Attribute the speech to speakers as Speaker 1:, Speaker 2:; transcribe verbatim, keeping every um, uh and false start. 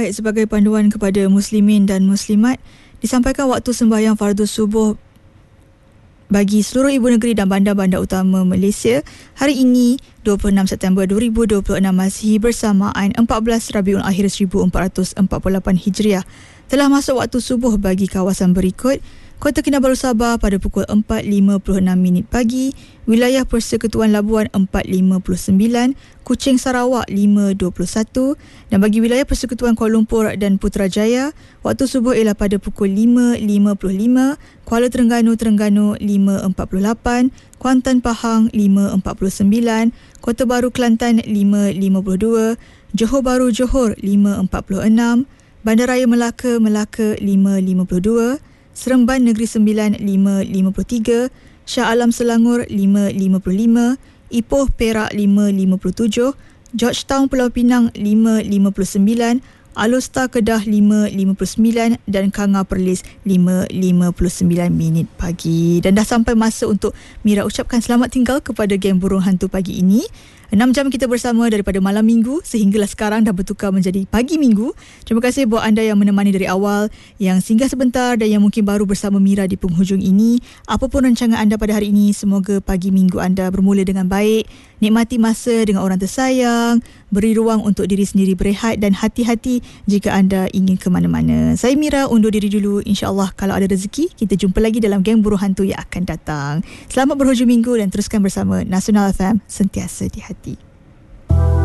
Speaker 1: Baik, sebagai panduan kepada muslimin dan muslimat, disampaikan waktu sembahyang fardu subuh bagi seluruh ibu negeri dan bandar-bandar utama Malaysia hari ini dua puluh enam September dua ribu dua puluh enam Masihi bersamaan empat belas Rabiul Akhir seribu empat ratus empat puluh lapan Hijriah. Telah masuk waktu subuh bagi kawasan berikut: Kota Kinabalu Sabah pada pukul empat lima puluh enam minit pagi, Wilayah Persekutuan Labuan empat lima puluh sembilan, Kuching Sarawak lima dua puluh satu, dan bagi Wilayah Persekutuan Kuala Lumpur dan Putrajaya, waktu subuh ialah pada pukul lima lima puluh lima, Kuala Terengganu Terengganu lima empat puluh lapan, Kuantan Pahang lima empat puluh sembilan, Kota Baru Kelantan lima lima puluh dua, Johor Bahru Johor lima empat puluh enam, Bandaraya Melaka Melaka lima lima puluh dua, Seremban Negeri Sembilan lima lima puluh tiga, Shah Alam Selangor lima lima puluh lima, Ipoh Perak lima lima puluh tujuh, Georgetown Pulau Pinang lima lima puluh sembilan, Alor Kedah lima lima puluh sembilan dan Kanga Perlis lima lima puluh sembilan minit pagi. Dan dah sampai masa untuk Mira ucapkan selamat tinggal kepada geng Burung Hantu pagi ini. enam jam kita bersama daripada malam minggu sehinggalah sekarang dah bertukar menjadi pagi minggu. Terima kasih buat anda yang menemani dari awal, yang singgah sebentar dan yang mungkin baru bersama Mira di penghujung ini. Apapun rancangan anda pada hari ini, semoga pagi minggu anda bermula dengan baik. Nikmati masa dengan orang tersayang, beri ruang untuk diri sendiri berehat dan hati-hati jika anda ingin ke mana-mana. Saya Mira undur diri dulu. InsyaAllah kalau ada rezeki, kita jumpa lagi dalam geng Burung Hantu yang akan datang. Selamat berhujung minggu dan teruskan bersama Nasional F M, sentiasa di hati.